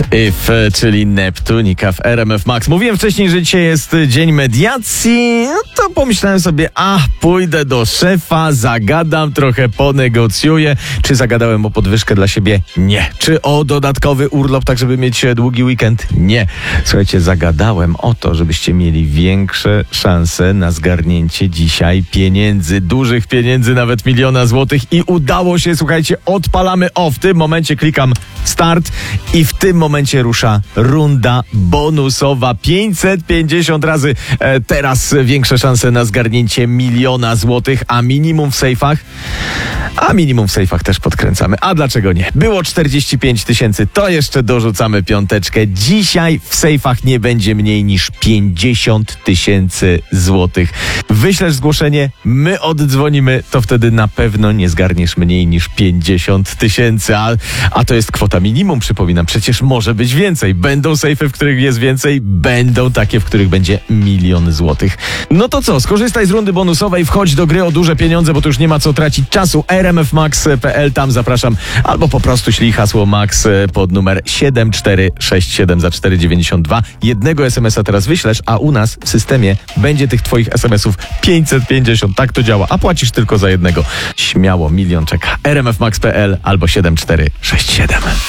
If, czyli Neptunika w RMF Max. Mówiłem wcześniej, że dzisiaj jest dzień mediacji, no to pomyślałem sobie, pójdę do szefa, zagadam, trochę ponegocjuję. Czy zagadałem o podwyżkę dla siebie? Nie. Czy o dodatkowy urlop, tak żeby mieć długi weekend? Nie. Słuchajcie, zagadałem o to, żebyście mieli większe szanse na zgarnięcie dzisiaj pieniędzy, dużych pieniędzy, nawet 1 000 000 złotych i udało się, słuchajcie, odpalamy w tym momencie klikam start i w tym momencie rusza runda bonusowa. 550 razy teraz większe szanse na zgarnięcie 1 000 000 złotych, a minimum w sejfach? A minimum w sejfach też podkręcamy. A dlaczego nie? Było 45 000, to jeszcze dorzucamy piąteczkę. Dzisiaj w sejfach nie będzie mniej niż 50 000 złotych. Wyślesz zgłoszenie, my oddzwonimy, to wtedy na pewno nie zgarniesz mniej niż 50 000. A to jest kwota minimum, przypominam. Przecież może być więcej. Będą sejfy, w których jest więcej, będą takie, w których będzie 1 000 000 złotych. No to co? Skorzystaj z rundy bonusowej, wchodź do gry o duże pieniądze, bo tu już nie ma co tracić czasu. rmfmax.pl, tam zapraszam. Albo po prostu ślij hasło MAX pod numer 7467 za 4,92. Jednego SMS-a teraz wyślesz, a u nas w systemie będzie tych twoich SMS-ów 550. Tak to działa. A płacisz tylko za jednego. Śmiało, 1 000 000 czeka. rmfmax.pl albo 7467.